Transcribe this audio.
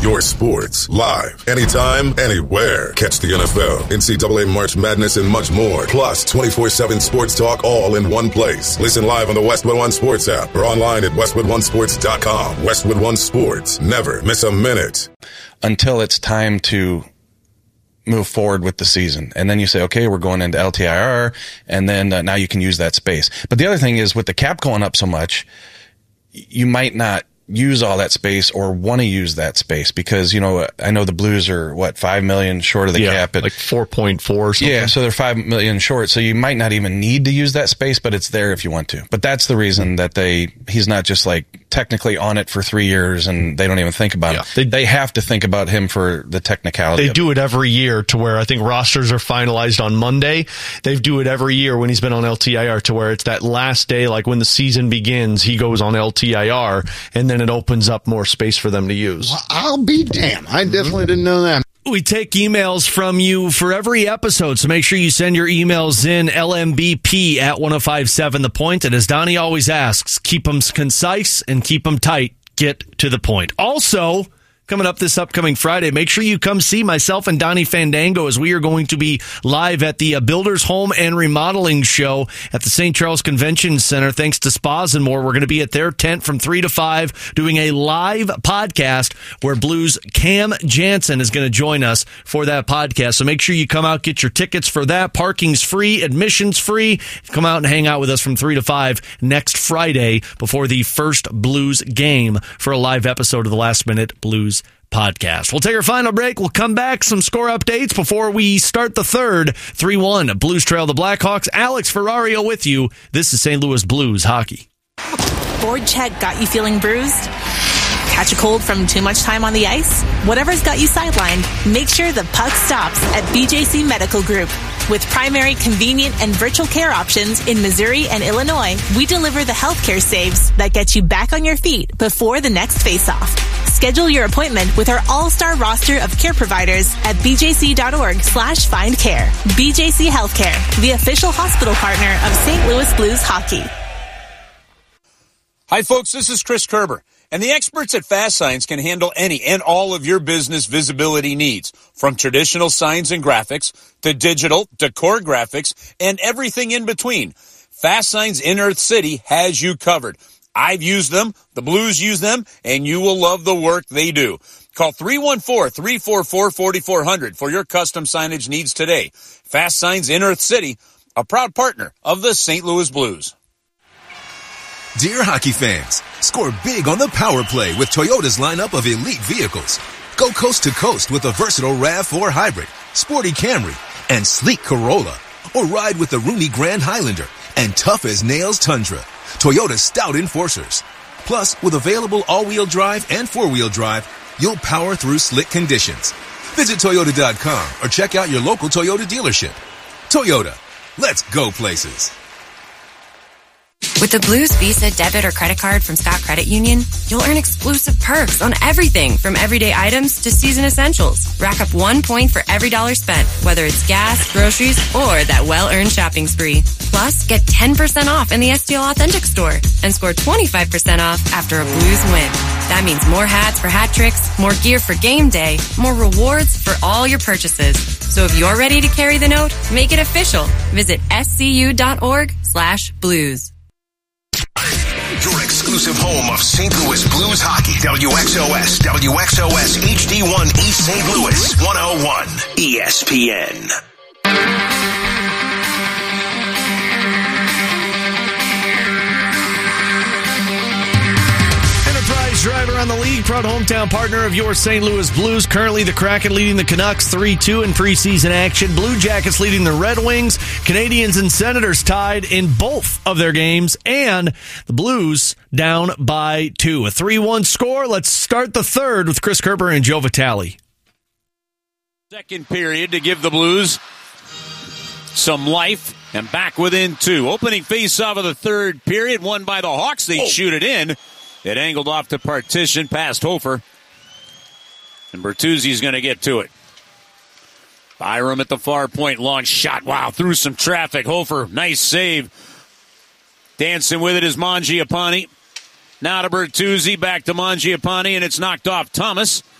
your sports, live, anytime, anywhere. Catch the NFL, NCAA March Madness, and much more. Plus, 24/7 sports talk all in one place. Listen live on the Westwood One Sports app or online at westwoodonesports.com. Westwood One Sports. Never miss a minute. Until it's time to move forward with the season. And then you say, okay, we're going into LTIR, and then now you can use that space. But the other thing is, with the cap going up so much, you might not use all that space or want to use that space because, you know, I know the Blues are, $5 million short of the cap. Like 4.4 or something. Yeah, so they're $5 million short. So you might not even need to use that space, but it's there if you want to. But that's the reason that he's not just like technically on it for 3 years and they don't even think about him. They have to think about him for the technicality. They do it every year to where I think rosters are finalized on Monday. They do it every year when he's been on LTIR to where it's that last day, like when the season begins, he goes on LTIR and then it opens up more space for them to use. Well, I'll be damned. I definitely didn't know that. We take emails from you for every episode, so make sure you send your emails in, LMBP at 1057 The Point. And as Donnie always asks, keep them concise and keep them tight. Get to the point. Also, coming up this upcoming Friday, make sure you come see myself and Donnie Fandango as we are going to be live at the Builders Home and Remodeling Show at the St. Charles Convention Center. Thanks to Spas and More. We're going to be at their tent from 3 to 5 doing a live podcast where Blues Cam Jansen is going to join us for that podcast. So make sure you come out, get your tickets for that. Parking's free, admission's free. Come out and hang out with us from 3 to 5 next Friday before the first Blues game for a live episode of the Last Minute Blues podcast. We'll take our final break. We'll come back. Some score updates before we start the third. 3-1. Blues trail the Blackhawks. Alex Ferrario with you. This is St. Louis Blues hockey. Board check got you feeling bruised? Catch a cold from too much time on the ice? Whatever's got you sidelined, make sure the puck stops at BJC Medical Group. With primary, convenient, and virtual care options in Missouri and Illinois, we deliver the healthcare saves that get you back on your feet before the next face-off. Schedule your appointment with our all-star roster of care providers at bjc.org/findcare. BJC Healthcare, the official hospital partner of St. Louis Blues hockey. Hi, folks. This is Chris Kerber. And the experts at Fast Signs can handle any and all of your business visibility needs, from traditional signs and graphics to digital, decor graphics, and everything in between. Fast Signs in Earth City has you covered. I've used them, the Blues use them, and you will love the work they do. Call 314-344-4400 for your custom signage needs today. Fast Signs in Earth City, a proud partner of the St. Louis Blues. Dear hockey fans, score big on the power play with Toyota's lineup of elite vehicles. Go coast to coast with the versatile RAV4 Hybrid, sporty Camry, and sleek Corolla. Or ride with the roomy Grand Highlander and tough-as-nails Tundra, Toyota's stout enforcers. Plus, with available all-wheel drive and four-wheel drive, you'll power through slick conditions. Visit Toyota.com or check out your local Toyota dealership. Toyota, let's go places. With the Blues Visa debit or credit card from Scott Credit Union, you'll earn exclusive perks on everything from everyday items to season essentials. Rack up 1 point for every dollar spent, whether it's gas, groceries, or that well-earned shopping spree. Plus, get 10% off in the STL Authentic store and score 25% off after a Blues win. That means more hats for hat tricks, more gear for game day, more rewards for all your purchases. So if you're ready to carry the note, make it official. Visit scu.org/blues. Your exclusive home of St. Louis Blues hockey. WXOS HD1 East St. Louis 101 ESPN. Driver on the league, proud hometown partner of your St. Louis Blues. Currently, the Kraken leading the Canucks 3-2 in preseason action. Blue Jackets leading the Red Wings. Canadians and Senators tied in both of their games. And the Blues down by 2. A 3-1 score. Let's start the third with Chris Kerber and Joe Vitale. Second period to give the Blues some life and back within 2. Opening face-off of the third period, won by the Hawks. They shoot it in. It angled off the partition past Hofer. And Bertuzzi's going to get to it. Byram at the far point. Long shot. Wow, through some traffic. Hofer, nice save. Dancing with it is Mangiapane. Now to Bertuzzi. Back to Mangiapane, and it's knocked off Thomas.